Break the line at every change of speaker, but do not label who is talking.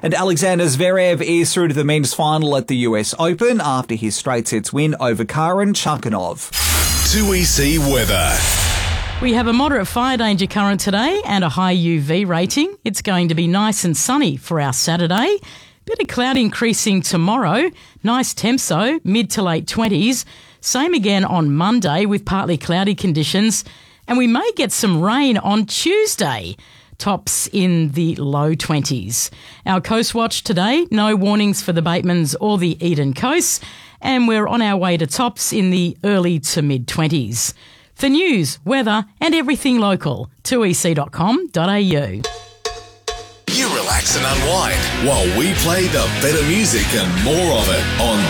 And Alexander Zverev is through to the men's final at the US Open after his straight sets win over Karen Chukhanov.
2EC weather.
We have a moderate fire danger current today and a high UV rating. It's going to be nice and sunny for our Saturday. Bit of cloud increasing tomorrow. Nice temps though, mid to late 20s. Same again on Monday with partly cloudy conditions. And we may get some rain on Tuesday. Tops in the low 20s. Our Coast Watch today, no warnings for the Batemans or the Eden Coast. And we're on our way to tops in the early to mid 20s. For news, weather and everything local, 2ec.com.au.
You relax and unwind while we play the better music and more of it on